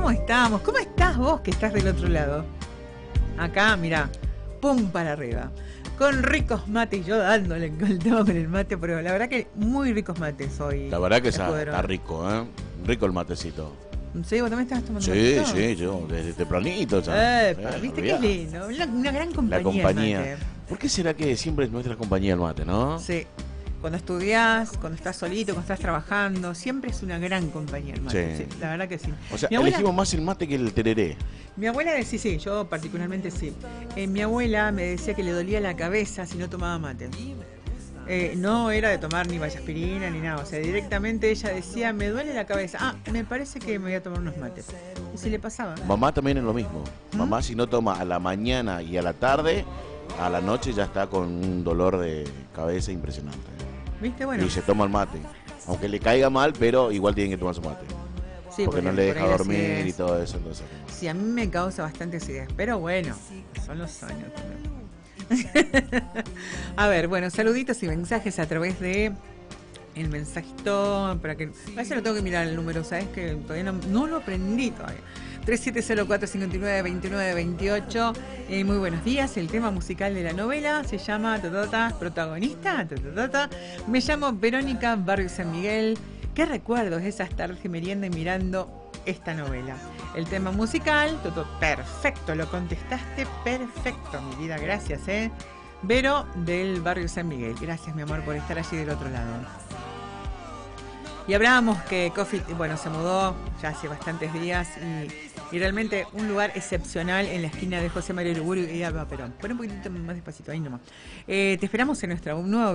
¿cómo estamos? ¿Cómo estás vos que estás del otro lado? Acá, mirá, pum para arriba. Con ricos mates, yo dándole el tema con el mate, pero la verdad que muy ricos mates hoy. La verdad que está rico, ¿eh? Rico el matecito. Sí, vos también estás tomando Sí, matecito. sí, yo desde tempranito. ¿Viste qué lindo? Una gran compañía. La compañía. El mate. ¿Por qué será que siempre es nuestra compañía el mate, no? Sí. Cuando estudiás, cuando estás solito, cuando estás trabajando, siempre es una gran compañía el mate. Sí. Sí, la verdad que sí. O sea, elegimos más el mate que el tereré. Mi abuela decía, sí, yo particularmente sí. Mi abuela me decía que le dolía la cabeza si no tomaba mate. No era de tomar ni vallaspirina ni nada, o sea, directamente ella decía, me duele la cabeza, me parece que me voy a tomar unos mates. Y si le pasaba. Mamá también es lo mismo. Mamá si no toma a la mañana y a la tarde, a la noche ya está con un dolor de cabeza impresionante. ¿Viste? Bueno. Y se toma el mate. Aunque le caiga mal, pero igual tiene que tomar su mate. Sí, porque no le deja dormir y todo eso. Entonces. Sí, a mí me causa bastante acidez, pero bueno, son los años también. A ver, bueno, saluditos y mensajes a través de el mensajito, para que a veces lo tengo que mirar el número, ¿sabes? Que todavía no lo aprendí todavía. 3704-592928. Muy buenos días. El tema musical de la novela se llama protagonista. Me llamo Verónica, barrio San Miguel. ¿Qué recuerdos de esas tardes de merienda y mirando esta novela? El tema musical, perfecto, lo contestaste perfecto, mi vida, gracias, Vero del barrio San Miguel, gracias mi amor por estar allí del otro lado. Y hablábamos que Coffee, bueno, se mudó ya hace bastantes días y realmente un lugar excepcional en la esquina de José María Uriburu y Alba Perón. Pon un poquitito más despacito, ahí nomás. Te esperamos en nuestra nueva